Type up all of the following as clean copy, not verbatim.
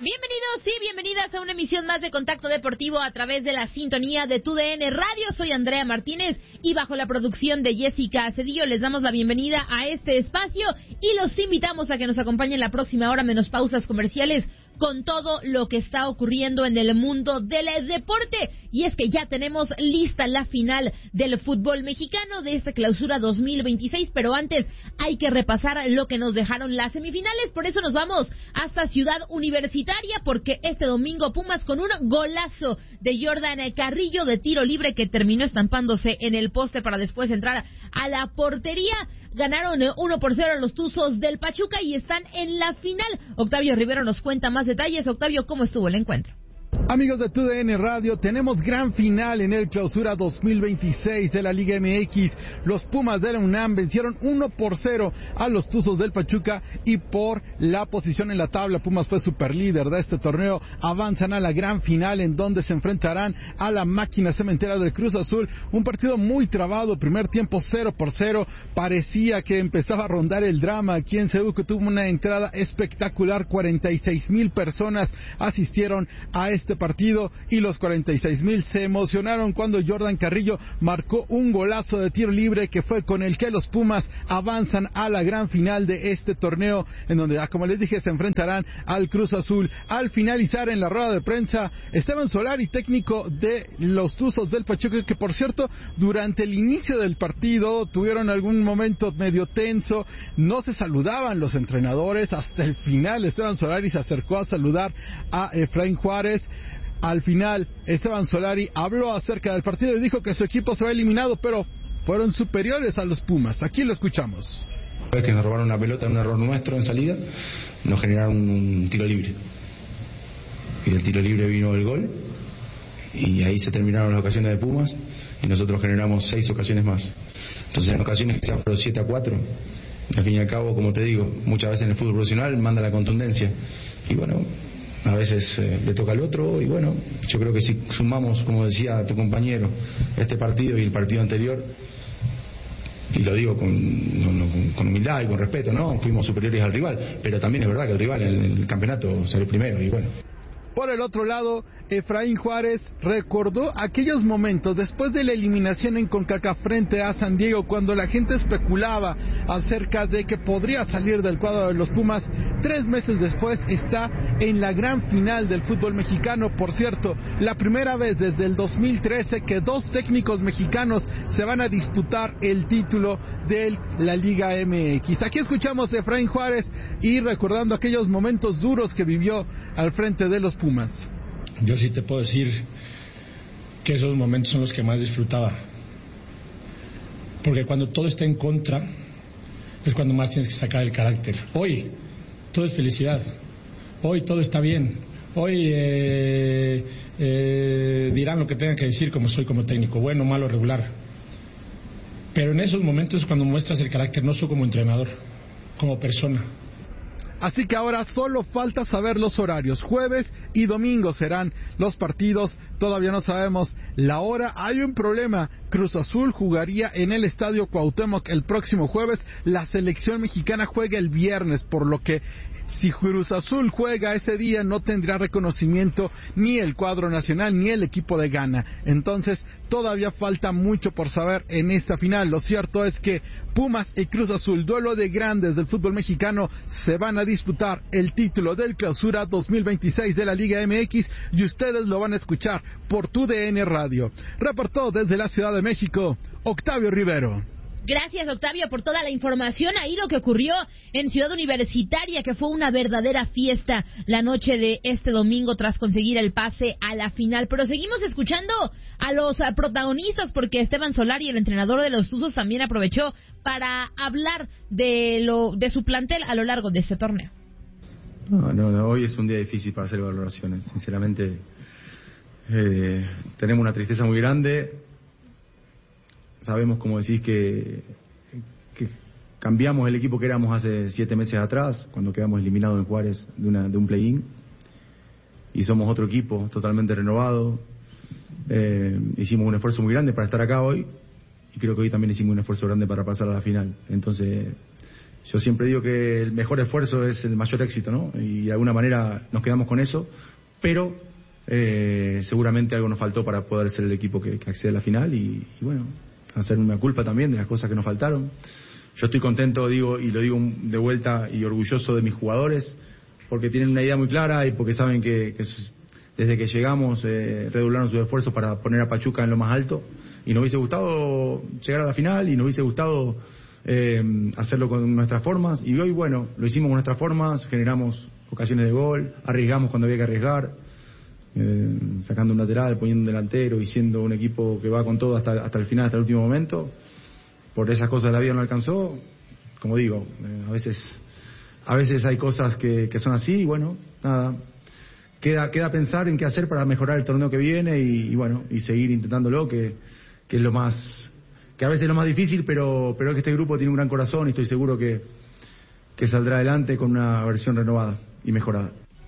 Bienvenidos y bienvenidas a una emisión más de Contacto Deportivo a través de la sintonía de TUDN Radio. Soy Andrea Martínez y bajo la producción de Jessica Cedillo les damos la bienvenida a este espacio y los invitamos a que nos acompañen la próxima hora menos pausas comerciales con todo lo que está ocurriendo en el mundo del deporte. Y es que ya tenemos lista la final del fútbol mexicano de esta clausura 2026, pero antes hay que repasar lo que nos dejaron las semifinales. Por eso nos vamos hasta Ciudad Universitaria, porque este domingo Pumas con un golazo de Jordan Carrillo de tiro libre que terminó estampándose en el poste para después entrar a la portería. Ganaron 1-0 a los Tuzos del Pachuca y están en la final. Octavio Rivero nos cuenta más detalles. Octavio, ¿cómo estuvo el encuentro? Amigos de TUDN Radio, tenemos gran final en el clausura 2026 de la Liga MX. Los Pumas de la UNAM vencieron 1-0 a los Tuzos del Pachuca y por la posición en la tabla, Pumas fue superlíder de este torneo. Avanzan a la gran final en donde se enfrentarán a la máquina cementera del Cruz Azul. Un partido muy trabado, primer tiempo 0-0. Parecía que empezaba a rondar el drama aquí en CEU, que tuvo una entrada espectacular. 46,000 personas asistieron a este partido y los 46,000 se emocionaron cuando Jordan Carrillo marcó un golazo de tiro libre que fue con el que los Pumas avanzan a la gran final de este torneo, en donde, como les dije, se enfrentarán al Cruz Azul. Al finalizar en la rueda de prensa, Esteban Solari, técnico de los Tuzos del Pachuca, que por cierto, durante el inicio del partido tuvieron algún momento medio tenso, no se saludaban los entrenadores. Hasta el final Esteban Solari se acercó a saludar a Efraín Juárez. Al final, Esteban Solari habló acerca del partido y dijo que su equipo se va eliminado, pero fueron superiores a los Pumas. Aquí lo escuchamos. Que nos robaron una pelota, un error nuestro en salida, nos generaron un tiro libre. Y del tiro libre vino el gol, y ahí se terminaron las ocasiones de Pumas, y nosotros generamos 6 ocasiones más. Entonces, en ocasiones que se fueron 7-4, al fin y al cabo, como te digo, muchas veces en el fútbol profesional manda la contundencia. Y bueno, a veces le toca al otro, y bueno, yo creo que si sumamos, como decía tu compañero, este partido y el partido anterior, y lo digo con humildad y con respeto, ¿no? Fuimos superiores al rival, pero también es verdad que el rival en el campeonato salió primero, y bueno. Por el otro lado, Efraín Juárez recordó aquellos momentos después de la eliminación en CONCACAF frente a San Diego, cuando la gente especulaba acerca de que podría salir del cuadro de los Pumas. 3 meses después está en la gran final del fútbol mexicano. Por cierto, la primera vez desde el 2013 que 2 técnicos mexicanos se van a disputar el título de la Liga MX. Aquí escuchamos a Efraín Juárez y recordando aquellos momentos duros que vivió al frente de los Pumas. Yo sí te puedo decir que esos momentos son los que más disfrutaba, porque cuando todo está en contra es cuando más tienes que sacar el carácter. Hoy todo es felicidad, hoy todo está bien, hoy dirán lo que tengan que decir como soy como técnico, bueno, malo, regular, pero en esos momentos es cuando muestras el carácter, no solo como entrenador, como persona. Así que ahora solo falta saber los horarios. Jueves y domingo serán los partidos. Todavía no sabemos la hora. Hay un problema. Cruz Azul jugaría en el Estadio Cuauhtémoc el próximo jueves. La selección mexicana juega el viernes, por lo que si Cruz Azul juega ese día no tendrá reconocimiento ni el cuadro nacional ni el equipo de Ghana. Entonces todavía falta mucho por saber en esta final. Lo cierto es que Pumas y Cruz Azul, duelo de grandes del fútbol mexicano, se van a disputar el título del Clausura 2026 de la Liga MX y ustedes lo van a escuchar por TUDN Radio. Reportó desde la Ciudad de México, Octavio Rivero. Gracias, Octavio, por toda la información. Ahí lo que ocurrió en Ciudad Universitaria, que fue una verdadera fiesta la noche de este domingo tras conseguir el pase a la final. Pero seguimos escuchando a los protagonistas, porque Esteban Solari, el entrenador de los Tuzos, también aprovechó para hablar de su plantel a lo largo de este torneo. No, hoy es un día difícil para hacer valoraciones. Sinceramente, tenemos una tristeza muy grande. Sabemos, como decís, que cambiamos el equipo que éramos hace 7 meses atrás, cuando quedamos eliminados en Juárez de un play-in, y somos otro equipo totalmente renovado. Hicimos un esfuerzo muy grande para estar acá hoy, y creo que hoy también hicimos un esfuerzo grande para pasar a la final. Entonces, Yo siempre digo que el mejor esfuerzo es el mayor éxito, ¿no? Y de alguna manera nos quedamos con eso, pero seguramente algo nos faltó para poder ser el equipo que accede a la final y bueno, hacer una culpa también de las cosas que nos faltaron. Yo estoy contento, digo, y lo digo de vuelta, y orgulloso de mis jugadores, porque tienen una idea muy clara y porque saben que desde que llegamos redoblaron sus esfuerzos para poner a Pachuca en lo más alto, y nos hubiese gustado llegar a la final y nos hubiese gustado hacerlo con nuestras formas, y hoy bueno, lo hicimos con nuestras formas, generamos ocasiones de gol, arriesgamos cuando había que arriesgar, sacando un lateral, poniendo un delantero y siendo un equipo que va con todo hasta el final, hasta el último momento. Por esas cosas la vida no alcanzó, como digo, a veces hay cosas que son así, y bueno, nada, queda pensar en qué hacer para mejorar el torneo que viene y bueno, y seguir intentándolo, que es lo más, que a veces es lo más difícil, pero es que este grupo tiene un gran corazón y estoy seguro que saldrá adelante con una versión renovada y mejorada.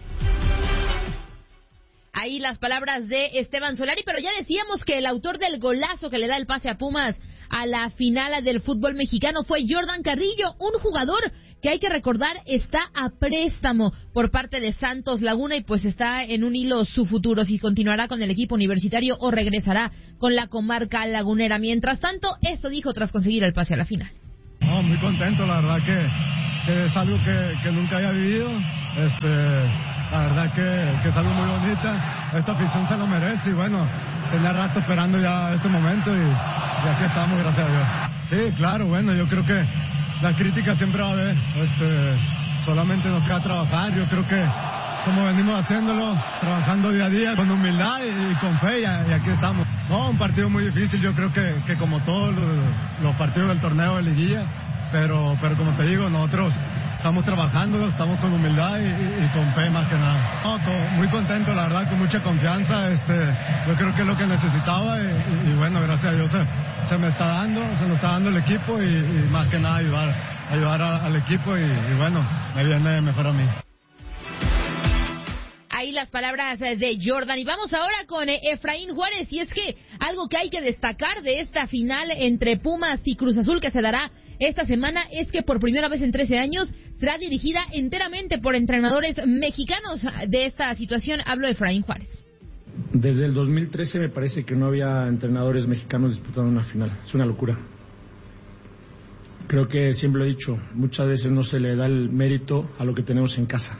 Ahí las palabras de Esteban Solari, pero ya decíamos que el autor del golazo que le da el pase a Pumas a la final del fútbol mexicano fue Jordan Carrillo, un jugador que hay que recordar está a préstamo por parte de Santos Laguna y pues está en un hilo su futuro, si continuará con el equipo universitario o regresará con la comarca lagunera. Mientras tanto, esto dijo tras conseguir el pase a la final. No, muy contento, la verdad que es algo que nunca había vivido. La verdad que es algo muy bonita. Esta afición se lo merece y bueno, tenía rato esperando ya este momento y aquí estamos, gracias a Dios. Sí, claro, bueno, yo creo que la crítica siempre va a haber. Solamente nos queda trabajar. Yo creo que como venimos haciéndolo, trabajando día a día con humildad y con fe y aquí estamos. No, un partido muy difícil, yo creo que como todos los partidos del torneo de liguilla, pero como te digo, nosotros estamos trabajando, estamos con humildad y con fe más que nada. No, muy contento, la verdad, con mucha confianza. Yo creo que es lo que necesitaba y bueno, gracias a Dios se me está dando, se nos está dando el equipo y más que nada ayudar al equipo y bueno, me viene mejor a mí. Ahí las palabras de Jordan. Y vamos ahora con Efraín Juárez. Y es que algo que hay que destacar de esta final entre Pumas y Cruz Azul que se dará esta semana es que por primera vez en 13 años será dirigida enteramente por entrenadores mexicanos. De esta situación hablo de Efraín Juárez. Desde el 2013 me parece que no había entrenadores mexicanos disputando una final. Es una locura. Creo que siempre lo he dicho, muchas veces no se le da el mérito a lo que tenemos en casa.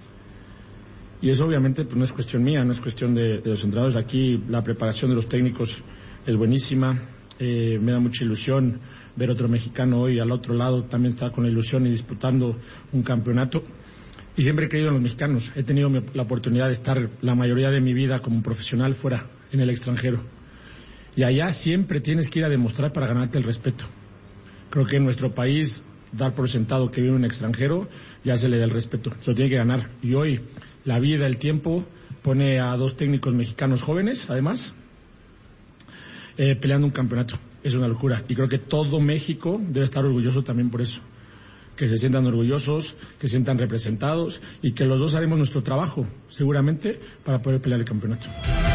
Y eso obviamente pues, no es cuestión mía, no es cuestión de los entrenadores. Aquí la preparación de los técnicos es buenísima. Me da mucha ilusión ver otro mexicano hoy al otro lado, también está con la ilusión y disputando un campeonato. Y siempre he creído en los mexicanos. He tenido la oportunidad de estar la mayoría de mi vida como profesional fuera, en el extranjero. Y allá siempre tienes que ir a demostrar para ganarte el respeto. Creo que en nuestro país, dar por sentado que viene un extranjero, ya se le da el respeto. Se lo tiene que ganar. Y hoy la vida, el tiempo, pone a dos técnicos mexicanos jóvenes, además, peleando un campeonato. Es una locura. Y creo que todo México debe estar orgulloso también por eso. Que se sientan orgullosos, que se sientan representados y que los dos haremos nuestro trabajo, seguramente, para poder pelear el campeonato.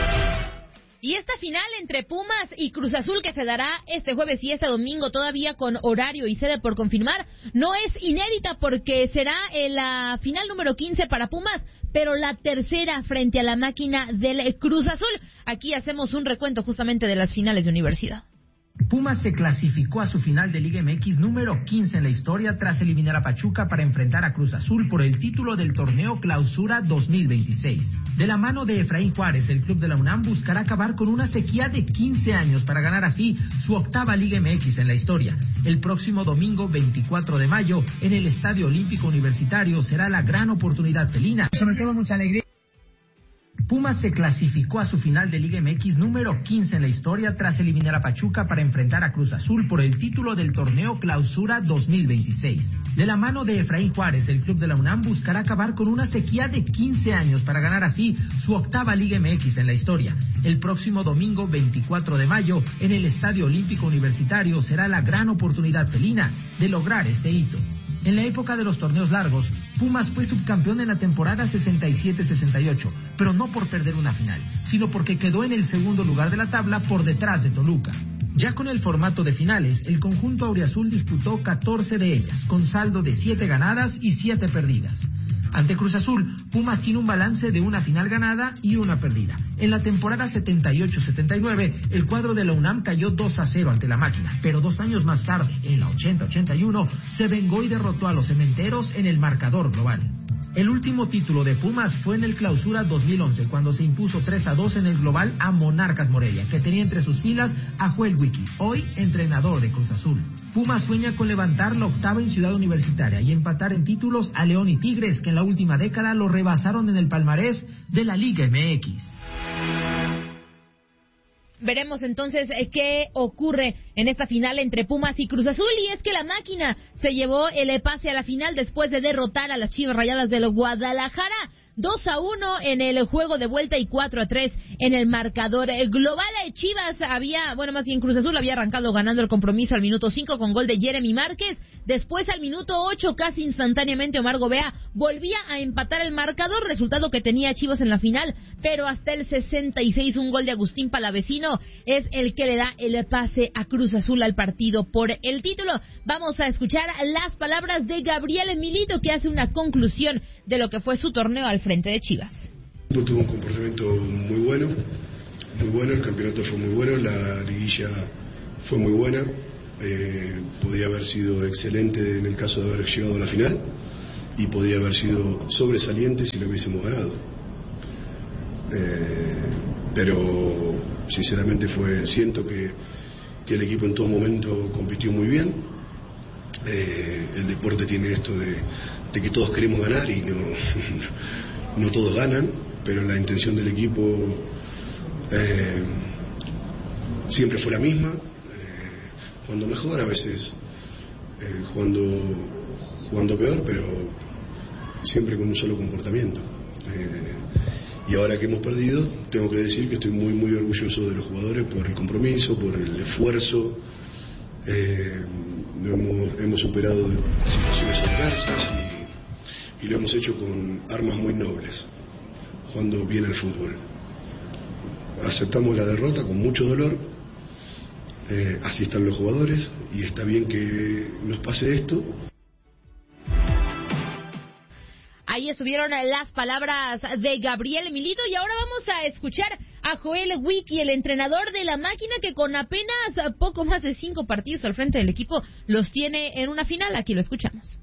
Y esta final entre Pumas y Cruz Azul que se dará este jueves y este domingo todavía con horario y sede por confirmar, no es inédita porque será la final número 15 para Pumas, pero la tercera frente a la máquina del Cruz Azul. Aquí hacemos un recuento justamente de las finales de universidad. Pumas se clasificó a su final de Liga MX número 15 en la historia tras eliminar a Pachuca para enfrentar a Cruz Azul por el título del torneo Clausura 2026. De la mano de Efraín Juárez, el club de la UNAM buscará acabar con una sequía de 15 años para ganar así su octava Liga MX en la historia. El próximo domingo 24 de mayo en el Estadio Olímpico Universitario será la gran oportunidad felina. Me quedó mucha alegría. Pumas se clasificó a su final de Liga MX número 15 en la historia tras eliminar a Pachuca para enfrentar a Cruz Azul por el título del torneo Clausura 2026. De la mano de Efraín Juárez, el club de la UNAM buscará acabar con una sequía de 15 años para ganar así su octava Liga MX en la historia. El próximo domingo 24 de mayo en el Estadio Olímpico Universitario será la gran oportunidad felina de lograr este hito. En la época de los torneos largos, Pumas fue subcampeón en la temporada 67-68, pero no por perder una final, sino porque quedó en el segundo lugar de la tabla por detrás de Toluca. Ya con el formato de finales, el conjunto auriazul disputó 14 de ellas, con saldo de 7 ganadas y 7 perdidas. Ante Cruz Azul, Pumas tiene un balance de una final ganada y una perdida. En la temporada 78-79, el cuadro de la UNAM cayó 2-0 ante la Máquina, pero 2 años más tarde, en la 80-81, se vengó y derrotó a los Cementeros en el marcador global. El último título de Pumas fue en el Clausura 2011, cuando se impuso 3-2 en el global a Monarcas Morelia, que tenía entre sus filas a Joel Wiki, hoy entrenador de Cruz Azul. Pumas sueña con levantar la 8ª en Ciudad Universitaria y empatar en títulos a León y Tigres, que en la última década lo rebasaron en el palmarés de la Liga MX. Veremos entonces qué ocurre en esta final entre Pumas y Cruz Azul, y es que la Máquina se llevó el pase a la final después de derrotar a las Chivas Rayadas del Guadalajara 2-1 en el juego de vuelta y 4-3 en el marcador global. Chivas Cruz Azul había arrancado ganando el compromiso al minuto 5 con gol de Jeremy Márquez. Después, al minuto 8, casi instantáneamente, Omar Gobea volvía a empatar el marcador, resultado que tenía Chivas en la final, pero hasta el 66 un gol de Agustín Palavecino es el que le da el pase a Cruz Azul al partido por el título. Vamos a escuchar las palabras de Gabriel Milito, que hace una conclusión de lo que fue su torneo al frente de Chivas. El equipo tuvo un comportamiento muy bueno, el campeonato fue muy bueno, la liguilla fue muy buena. Podía haber sido excelente en el caso de haber llegado a la final y podía haber sido sobresaliente si lo hubiésemos ganado, pero sinceramente siento que el equipo en todo momento compitió muy bien. El deporte tiene esto de que todos queremos ganar y no todos ganan, pero la intención del equipo siempre fue la misma. Jugando mejor, a veces jugando peor, pero siempre con un solo comportamiento. Y ahora que hemos perdido, tengo que decir que estoy muy muy orgulloso de los jugadores por el compromiso, por el esfuerzo. Hemos superado situaciones adversas y lo hemos hecho con armas muy nobles, jugando bien al fútbol. Aceptamos la derrota con mucho dolor. Así están los jugadores y está bien que nos pase esto. Ahí estuvieron las palabras de Gabriel Milito, y ahora vamos a escuchar a Joel Wiki, el entrenador de la Máquina, que con apenas poco más de 5 partidos al frente del equipo los tiene en una final. Aquí lo escuchamos.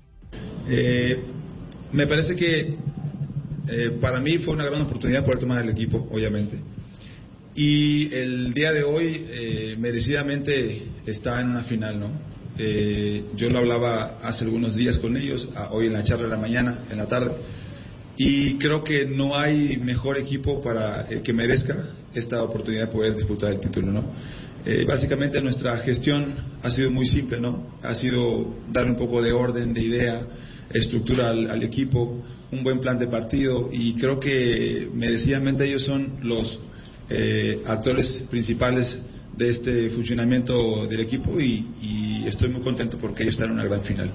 Me parece que para mí fue una gran oportunidad poder tomar el equipo, obviamente. Y el día de hoy merecidamente está en una final, ¿no? Yo lo hablaba hace algunos días con ellos, hoy en la charla de la mañana, en la tarde, y creo que no hay mejor equipo para que merezca esta oportunidad de poder disputar el título, ¿no? Básicamente nuestra gestión ha sido muy simple, ¿no? Ha sido darle un poco de orden, de idea, estructura al equipo, un buen plan de partido, y creo que merecidamente ellos son los actores principales de este funcionamiento del equipo, y estoy muy contento porque ellos están en una gran final.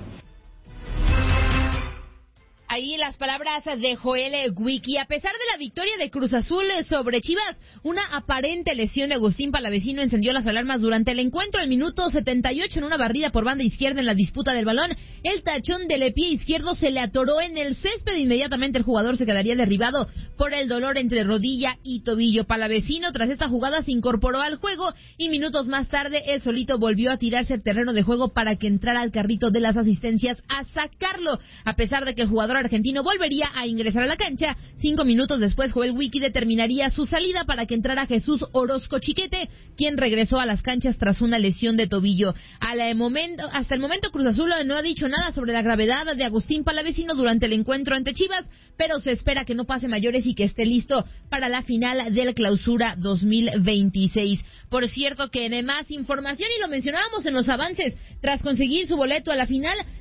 Ahí las palabras de Joel Wiki. A pesar de la victoria de Cruz Azul sobre Chivas, una aparente lesión de Agustín Palavecino encendió las alarmas durante el encuentro. Al minuto 78, en una barrida por banda izquierda en la disputa del balón, el tachón del pie izquierdo se le atoró en el césped. Inmediatamente el jugador se quedaría derribado por el dolor entre rodilla y tobillo. Palavecino, tras esta jugada, se incorporó al juego y minutos más tarde él solito volvió a tirarse al terreno de juego para que entrara al carrito de las asistencias a sacarlo. A pesar de que el jugador argentino volvería a ingresar a la cancha, 5 minutos después Joel Wiki determinaría su salida para que entrara Jesús Orozco Chiquete, quien regresó a las canchas tras una lesión de tobillo. Hasta el momento Cruz Azul no ha dicho nada sobre la gravedad de Agustín Palavecino durante el encuentro ante Chivas, pero se espera que no pase mayores y que esté listo para la final del Clausura 2026. Por cierto, que en más información, y lo mencionábamos en los avances, tras conseguir su boleto a la final,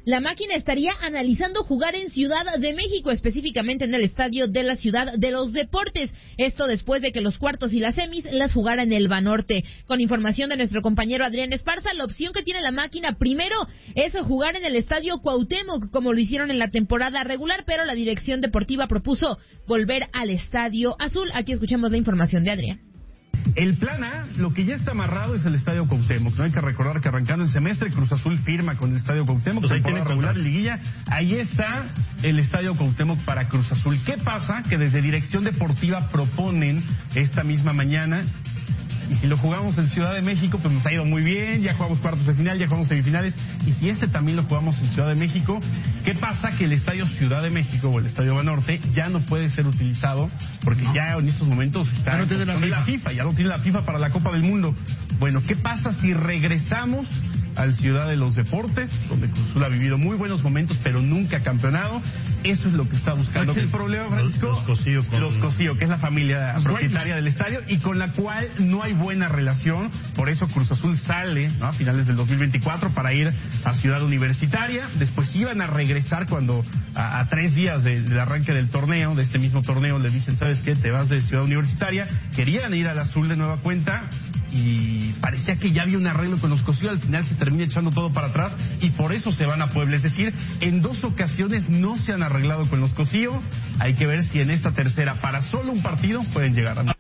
la máquina estaría analizando jugar en Ciudad de México, específicamente en el estadio de la Ciudad de los Deportes. Esto después de que los cuartos y las semis las jugara en el Banorte. Con información de nuestro compañero Adrián Esparza, la opción que tiene la máquina primero es jugar en el estadio Cuauhtémoc, como lo hicieron en la temporada regular, pero la dirección deportiva propuso volver al Estadio Azul. Aquí escuchamos la información de Adrián. El plan A, lo que ya está amarrado es el Estadio Cuauhtémoc. No hay que recordar que arrancando el semestre, Cruz Azul firma con el Estadio Cuauhtémoc, temporada regular, liguilla. Ahí está el Estadio Cuauhtémoc para Cruz Azul. ¿Qué pasa? Que desde Dirección Deportiva proponen esta misma mañana, y si lo jugamos en Ciudad de México, pues nos ha ido muy bien, ya jugamos cuartos de final, ya jugamos semifinales, y si también lo jugamos en Ciudad de México, ¿qué pasa? Que el Estadio Ciudad de México o el Estadio Banorte ya no puede ser utilizado, porque ya en estos momentos está no tiene la FIFA, ya no tiene la FIFA para la Copa del Mundo. Bueno, ¿qué pasa si regresamos al Ciudad de los Deportes, donde Cruz Azul ha vivido muy buenos momentos, pero nunca ha campeonado? Eso es lo que está buscando. ¿Cuál es el problema, Francisco? Los Cosío, que es la familia propietaria del estadio y con la cual no hay buena relación. Por eso Cruz Azul sale, ¿no?, a finales del 2024 para ir a Ciudad Universitaria. Después iban a regresar cuando a 3 días del arranque del torneo, de este mismo torneo, le dicen, ¿sabes qué? Te vas de Ciudad Universitaria. Querían ir al Azul de nueva cuenta y parecía que ya había un arreglo con los Cosío. Al final se termina echando todo para atrás y por eso se van a Puebla. Es decir, en 2 ocasiones no se han arreglado con los Cosío. Hay que ver si en esta tercera, para solo un partido, pueden llegar a...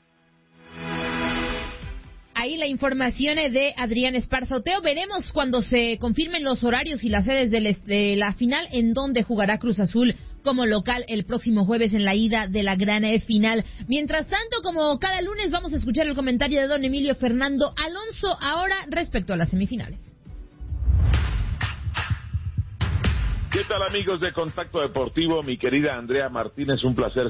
Ahí la información de Adrián Esparza. Oteo, veremos cuando se confirmen los horarios y las sedes de la final en donde jugará Cruz Azul como local el próximo jueves en la ida de la gran final. Mientras tanto, como cada lunes, vamos a escuchar el comentario de don Emilio Fernando Alonso ahora respecto a las semifinales. ¿Qué tal, amigos de Contacto Deportivo? Mi querida Andrea Martínez, un placer